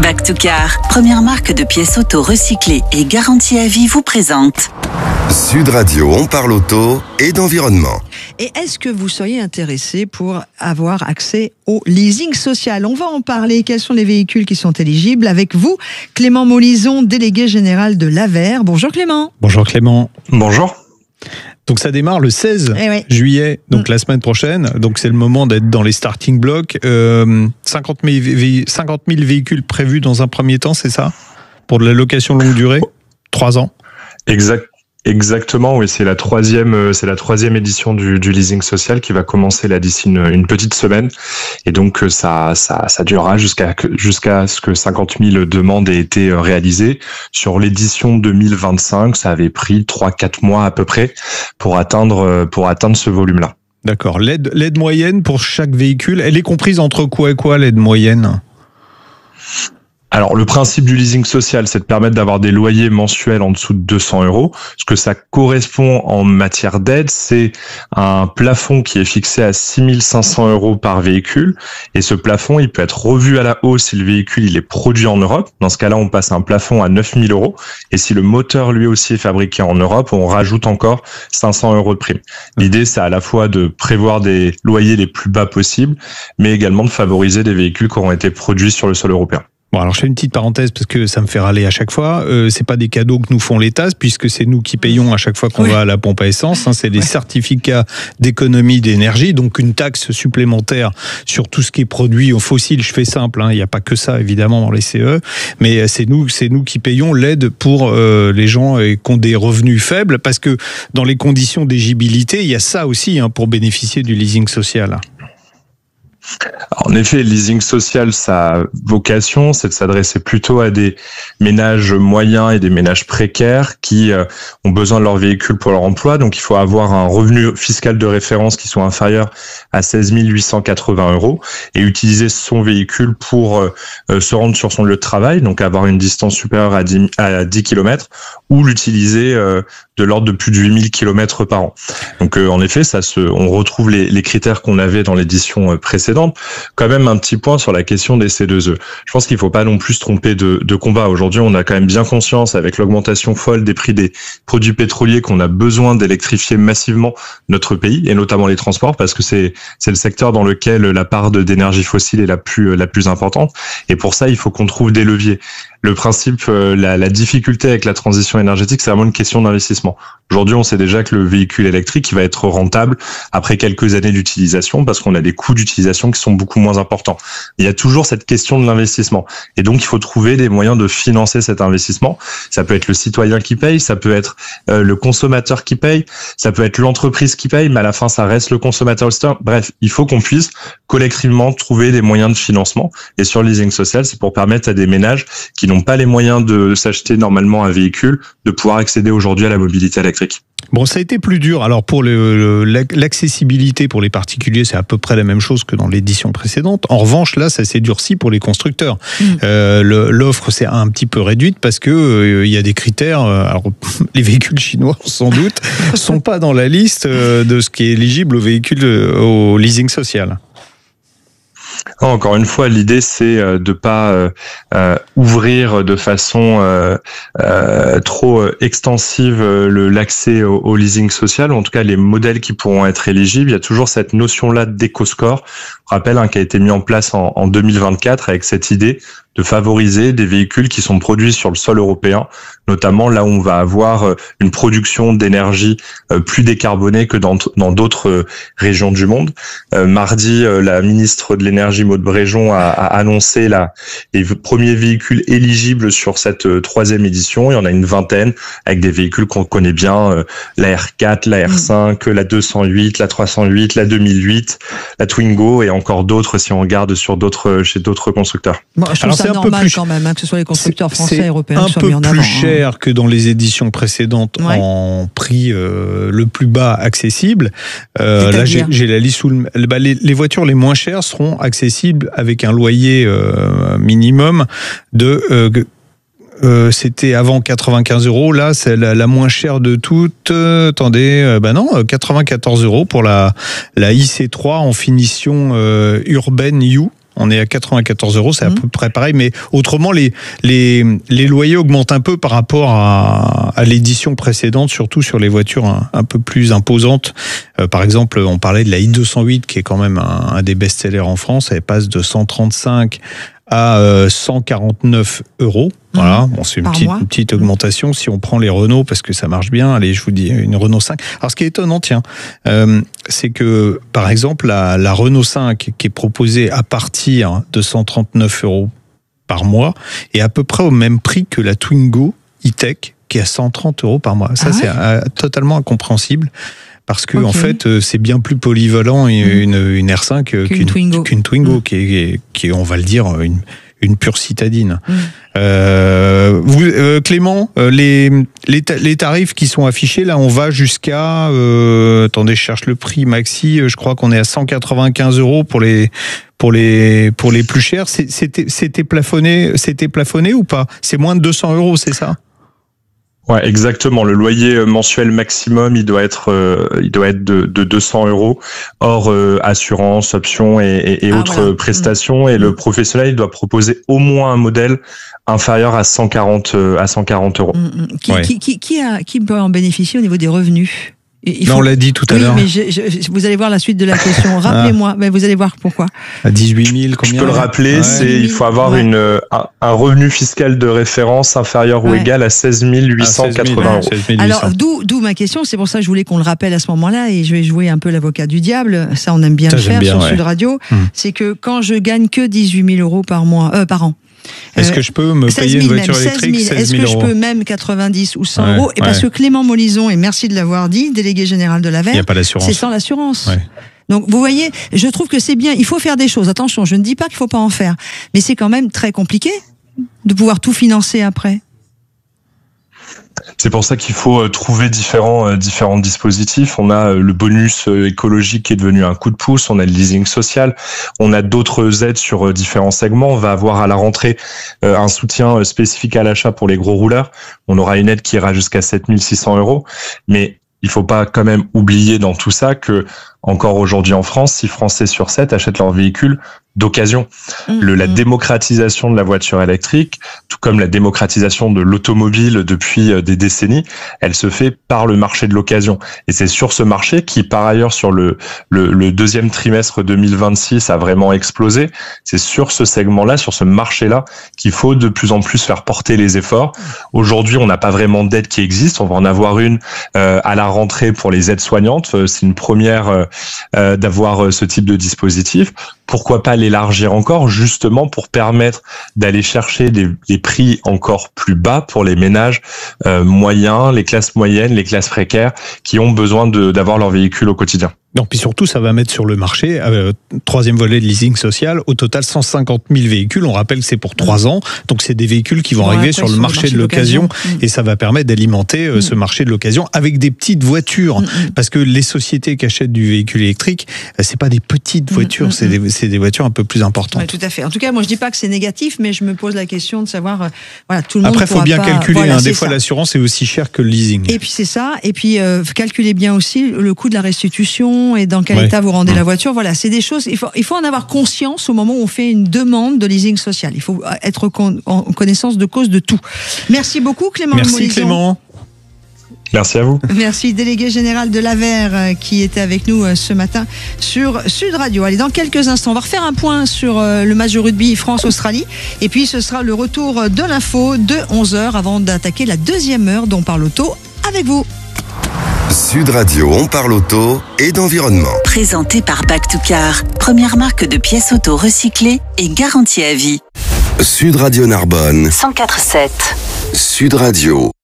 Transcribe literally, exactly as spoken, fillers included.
Back to Car, première marque de pièces auto recyclées et garantie à vie, vous présente Sud Radio, on parle auto et d'environnement. Et est-ce que vous seriez intéressé pour avoir accès au leasing social? On va en parler. Quels sont les véhicules qui sont éligibles? Avec vous, Clément Molison, délégué général de l'A V E R. Bonjour Clément. Bonjour Clément. Bonjour. Donc ça démarre le seize eh ouais. juillet, donc mmh. la semaine prochaine. Donc c'est le moment d'être dans les starting blocks. Euh, cinquante mille véhicules prévus dans un premier temps, c'est ça? Pour de la location longue durée? Trois ans? Exact. Exactement, oui, c'est la troisième, c'est la troisième édition du, du leasing social qui va commencer là d'ici une, une petite semaine, et donc ça, ça, ça durera jusqu'à jusqu'à ce que cinquante mille demandes aient été réalisées. Sur l'édition deux mille vingt-cinq, ça avait pris trois quatre mois à peu près pour atteindre pour atteindre ce volume-là. D'accord. L'aide, l'aide moyenne pour chaque véhicule, elle est comprise entre quoi et quoi, l'aide moyenne? Alors, le principe du leasing social, c'est de permettre d'avoir des loyers mensuels en dessous de deux cents euros. Ce que ça correspond en matière d'aide, c'est un plafond qui est fixé à six mille cinq cents euros par véhicule. Et ce plafond, il peut être revu à la hausse si le véhicule il est produit en Europe. Dans ce cas-là, on passe un plafond à neuf mille euros. Et si le moteur, lui aussi, est fabriqué en Europe, on rajoute encore cinq cents euros de prime. L'idée, c'est à la fois de prévoir des loyers les plus bas possibles, mais également de favoriser des véhicules qui auront été produits sur le sol européen. Bon, alors je fais une petite parenthèse parce que ça me fait râler à chaque fois. Euh, c'est pas des cadeaux que nous font l'État, puisque c'est nous qui payons à chaque fois qu'on oui. va à la pompe à essence. Hein, c'est des ouais. certificats d'économie d'énergie, donc une taxe supplémentaire sur tout ce qui est produit au fossile. Je fais simple, hein, il n'y a pas que ça évidemment dans les C E, mais c'est nous, c'est nous qui payons l'aide pour euh, les gens qui ont des revenus faibles, parce que dans les conditions d'éligibilité, il y a ça aussi hein, pour bénéficier du leasing social. En effet, le leasing social, sa vocation, c'est de s'adresser plutôt à des ménages moyens et des ménages précaires qui euh, ont besoin de leur véhicule pour leur emploi. Donc, il faut avoir un revenu fiscal de référence qui soit inférieur à seize mille huit cent quatre-vingts euros et utiliser son véhicule pour euh, se rendre sur son lieu de travail, donc avoir une distance supérieure à dix, à dix kilomètres, ou l'utiliser euh, de l'ordre de plus de huit mille kilomètres par an. Donc, euh, en effet, ça se, on retrouve les, les critères qu'on avait dans l'édition précédente. Quand même un petit point sur la question des C deux E. Je pense qu'il ne faut pas non plus se tromper de, de combat. Aujourd'hui, on a quand même bien conscience, avec l'augmentation folle des prix des produits pétroliers, qu'on a besoin d'électrifier massivement notre pays, et notamment les transports, parce que c'est, c'est le secteur dans lequel la part de, d'énergie fossile est la plus, la plus importante. Et pour ça, il faut qu'on trouve des leviers. Le principe, la, la difficulté avec la transition énergétique, c'est vraiment une question d'investissement. Aujourd'hui, on sait déjà que le véhicule électrique il va être rentable après quelques années d'utilisation, parce qu'on a des coûts d'utilisation qui sont beaucoup moins importants. Il y a toujours cette question de l'investissement. Et donc, il faut trouver des moyens de financer cet investissement. Ça peut être le citoyen qui paye, ça peut être euh, le consommateur qui paye, ça peut être l'entreprise qui paye, mais à la fin, ça reste le consommateur. Bref, il faut qu'on puisse collectivement trouver des moyens de financement. Et sur le leasing social, c'est pour permettre à des ménages qui n'ont pas les moyens de s'acheter normalement un véhicule, de pouvoir accéder aujourd'hui à la mobilité électrique. Bon, ça a été plus dur. Alors pour le, le, l'accessibilité pour les particuliers, c'est à peu près la même chose que dans l'édition précédente. En revanche, là, ça s'est durci pour les constructeurs. Mmh. Euh, le, l'offre s'est un petit peu réduite parce que euh, il y a des critères. Alors, les véhicules chinois, sans doute, sont pas dans la liste de ce qui est éligible aux véhicules au leasing social. Encore une fois, l'idée c'est de pas euh, euh, ouvrir de façon euh, euh, trop extensive le, l'accès au, au leasing social, ou en tout cas les modèles qui pourront être éligibles. Il y a toujours cette notion-là d'éco-score, je rappelle, hein, qui a été mis en place en, en deux mille vingt-quatre avec cette idée de favoriser des véhicules qui sont produits sur le sol européen, notamment là où on va avoir une production d'énergie plus décarbonée que dans, dans d'autres régions du monde. Euh, mardi, la ministre de l'Énergie, Maud Bréjon, a, a annoncé la, les premiers véhicules éligibles sur cette troisième édition. Il y en a une vingtaine, avec des véhicules qu'on connaît bien, la R quatre, la R cinq, la deux cent huit, la trois cent huit, la deux mille huit, la Twingo, et encore d'autres si on regarde sur d'autres, chez d'autres constructeurs. Bon, je trouve ça c'est normal un peu plus, quand même, hein, que ce soit les constructeurs français et européens qui soient mis en avant. C'est un peu plus cher hein. que dans les éditions précédentes ouais. en prix euh, le plus bas accessible. Euh, là, j'ai, j'ai la liste sous le... Bah, les, les voitures les moins chères seront accessibles avec un loyer euh, minimum de... Euh, Euh, c'était avant quatre-vingt-quinze euros. Là, c'est la, la moins chère de toutes. Euh, attendez, euh, ben non, quatre-vingt-quatorze euros pour la, la I C trois en finition euh, urbaine U. On est à quatre-vingt-quatorze euros, c'est à Mmh. peu près pareil. Mais autrement, les, les, les loyers augmentent un peu par rapport à, à l'édition précédente, surtout sur les voitures un, un peu plus imposantes. Euh, par exemple, on parlait de la i deux cent huit, qui est quand même un, un des best-sellers en France. Elle passe de cent trente-cinq à euh, cent quarante-neuf euros. Voilà, bon, c'est une Par petite, mois. une petite augmentation. Si on prend les Renault, parce que ça marche bien, allez, je vous dis une Renault cinq. Alors, ce qui est étonnant, tiens, euh, c'est que, par exemple, la, la Renault cinq, qui est proposée à partir de cent trente-neuf euros par mois, est à peu près au même prix que la Twingo e-Tech, qui est à cent trente euros par mois. Ça, Ah ouais c'est euh, totalement incompréhensible. Parce que, Ok. en fait, euh, c'est bien plus polyvalent une, une, une R cinq euh, Qu'une qu'une Twingo. qu'une Twingo, Mm. qui, est, qui est, on va le dire, une, une pure citadine. Mm. Euh, vous, euh, Clément, euh, les, les, ta- les tarifs qui sont affichés, là, on va jusqu'à... Euh, attendez, je cherche le prix maxi. euh, Je crois qu'on est à cent quatre-vingt-quinze euros pour les, pour les, pour les plus chers. C'est- C'était, c'était plafonné, c'était plafonné ou pas? C'est moins de deux cents euros, c'est ça? Ouais, exactement. Le loyer mensuel maximum, il doit être, euh, il doit être de, de deux cents euros, hors euh, assurance, options et, et, et Ah, autres voilà. prestations. Et Mmh. le professionnel, il doit proposer au moins un modèle inférieur à cent quarante, euh, à cent quarante euros. Mm, mm. Qui, Ouais. qui, qui, qui, a, qui peut en bénéficier au niveau des revenus? Il Non, faut- on l'a dit tout à Oui, l'heure. mais je, je- vous allez voir la suite de la question. Rappelez-moi, mais vous allez voir pourquoi. À dix-huit mille, Je combien? peux le rappeler, Ouais. c'est il faut avoir Ouais. une euh, un, un revenu fiscal de référence inférieur ou Ouais. égal à seize mille huit cent quatre-vingts euros. seize mille huit cents. Alors, d'où, d'où ma question, c'est pour ça que je voulais qu'on le rappelle à ce moment-là, et je vais jouer un peu l'avocat du diable, ça on aime bien Ça, le j'aime faire bien, sur ouais. Sud Radio, Hum. c'est que quand je gagne que dix-huit mille euros par mois, euh, par an, Est-ce euh, que je peux me seize payer une mille voiture même, seize électrique mille, seize est-ce mille que je euros? peux même quatre-vingt-dix ou cent Ouais, euros? Et parce ouais. que Clément Molison, et merci de l'avoir dit, délégué général de Il n'y a l'A V E R, pas d'assurance. c'est sans l'assurance. Ouais. Donc, vous voyez, je trouve que c'est bien. Il faut faire des choses. Attention, je ne dis pas qu'il ne faut pas en faire. Mais c'est quand même très compliqué de pouvoir tout financer après. C'est pour ça qu'il faut euh, trouver différents euh, différents dispositifs. On a euh, le bonus euh, écologique qui est devenu un coup de pouce. On a le leasing social. On a d'autres aides sur euh, différents segments. On va avoir à la rentrée euh, un soutien euh, spécifique à l'achat pour les gros rouleurs. On aura une aide qui ira jusqu'à sept mille six cents euros. Mais il faut pas quand même oublier dans tout ça que encore aujourd'hui en France, six Français sur sept achètent leur véhicule d'occasion. Le, la démocratisation de la voiture électrique, tout comme la démocratisation de l'automobile depuis des décennies, elle se fait par le marché de l'occasion. Et c'est sur ce marché qui, par ailleurs, sur le, le, le deuxième trimestre deux mille vingt-six a vraiment explosé. C'est sur ce segment-là, sur ce marché-là, qu'il faut de plus en plus faire porter les efforts. Aujourd'hui, on n'a pas vraiment d'aide qui existe. On va en avoir une euh, à la rentrée pour les aides soignantes. C'est une première euh, euh, d'avoir ce type de dispositif. Pourquoi pas l'élargir encore, justement pour permettre d'aller chercher des, des prix encore plus bas pour les ménages euh, moyens, les classes moyennes, les classes précaires qui ont besoin de, d'avoir leur véhicule au quotidien. Non, puis surtout, ça va mettre sur le marché, euh, troisième volet de leasing social, au total cent cinquante mille véhicules. On rappelle que c'est pour trois ans, donc c'est des véhicules qui vont Bon, arriver après, sur le marché de l'occasion, et ça va permettre d'alimenter euh, Mm. ce marché de l'occasion avec des petites voitures, Mm, mm. parce que les sociétés qui achètent du véhicule électrique, euh, c'est pas des petites voitures, mm, c'est mm. des, c'est des voitures un peu plus importantes. Oui, tout à fait. En tout cas, moi, je dis pas que c'est négatif, mais je me pose la question de savoir, euh, voilà, tout le monde Après, il faut pourra bien pas- calculer, voilà, hein, c'est des fois ça. l'assurance est aussi chère que le leasing. Et puis c'est ça, et puis euh, calculez bien aussi le coût de la restitution et dans quel Ouais. état vous rendez Mmh. la voiture. Voilà, c'est des choses, il faut, il faut en avoir conscience au moment où on fait une demande de leasing social. Il faut être con- en connaissance de cause de tout. Merci beaucoup Clément Merci Molison. Clément. Merci à vous. Merci, délégué général de l'A V E R euh, qui était avec nous euh, ce matin sur Sud Radio. Allez, dans quelques instants, on va refaire un point sur euh, le match de rugby France-Australie. Et puis, ce sera le retour de l'info de onze heures avant d'attaquer la deuxième heure dont parle auto avec vous. Sud Radio, on parle auto et d'environnement. Présenté par Back to Car, première marque de pièces auto recyclées et garantie à vie. Sud Radio Narbonne, cent quatre virgule sept. Sud Radio.